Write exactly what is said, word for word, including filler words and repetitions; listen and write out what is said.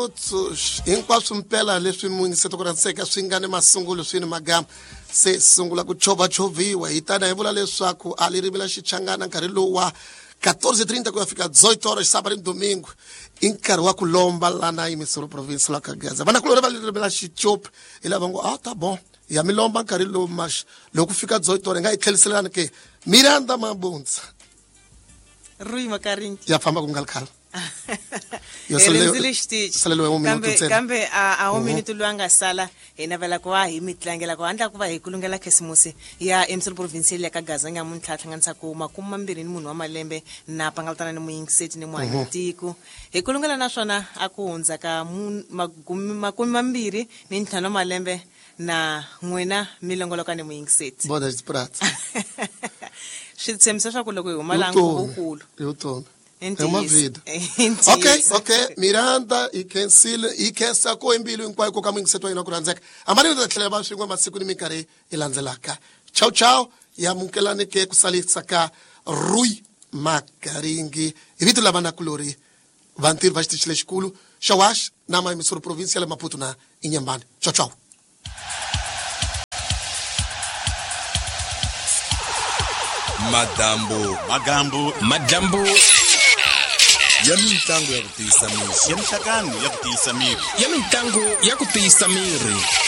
minutos hinkwaswo mpela leswi muingiseto ku randzeka swi nga ni masungulo swi ni magama se sungula ku chovachoviwa hi tana hi vula leswaku a li rivila xichangana nkarhi lowu wa fourteen thirty ku ya fika dezoito horas sábado e domingo i nkarhi wa ku lomba lana emisoro province la Kagaza vana ku va li rivila xichopi i lava ngo ah ta bon ya mi lomba nkarhi lowu mash loko fika dezoito horas nga yi tlheliselana ke Miranda Mabunza Rui Makarinki ya famba ku ngalkhala yo sele salelo wa minuto kambe kambe a a minuto lwanga sala ena vela kwa hi mitlangela kwa andla ku va hi kulungela Christmas ya emisolo provincial ya Kagaza nga muntlhatlha nga ntsako makumi mbirhi ni munhu wa malembe na pangaltana ni muyingiseti ni muhayitiko hi kulungela naswona a ku hundza ka makumi mbirhi ni ntlhanu malembe na n'wina milongoloka ni muyingiseti boda sprat Shitsemisa swa ku loko hi huma langu ukulu yuto uma vida okay okay Miranda ikensile ikensa ko imbilo inkwayo ko kamingiseto ina kuranzeka amani ndathlele ba swingwa masiku ni mikarhi ilandzelaka ciao ciao ya munkelane ke kusalisa ka Rui Makaringi ivito la bana kulori vantir vastishile xikulu xawash na ma emisoro provincial ya Maputo na Inyambane ciao ciao Madambo, Magambo, Madambo. Ya mintango ya kutisa miri. Ya mshakani ya kutisa miri. Ya mintango ya kutisa miri.